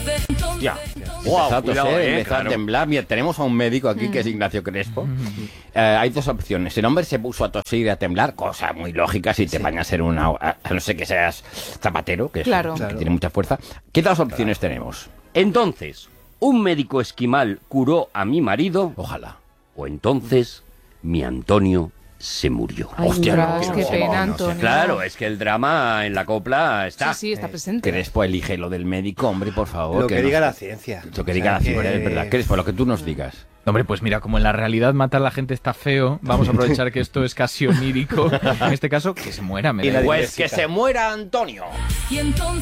Ya. Wow, Empezó a temblar. Mira, tenemos a un médico aquí que es Ignacio Crespo. Hay dos opciones. El hombre se puso a toser y a temblar, cosa muy lógica si te bañas en una... A no ser que seas zapatero, que tiene mucha fuerza. ¿Qué otras opciones tenemos? Entonces, un médico esquimal curó a mi marido. Ojalá. O entonces, mi Antonio se murió. Ay, Hostia, qué pena, Antonio. Claro, es que el drama en la copla está. Sí, está presente. Crespo, elige lo del médico, hombre, por favor. Lo que diga la ciencia. Lo que diga la ciencia, es verdad. Crespo, lo que tú nos digas. Hombre, pues mira, como en la realidad matar a la gente está feo, vamos a aprovechar que esto es casi onírico. En este caso, que se muera. Pues que se muera Antonio.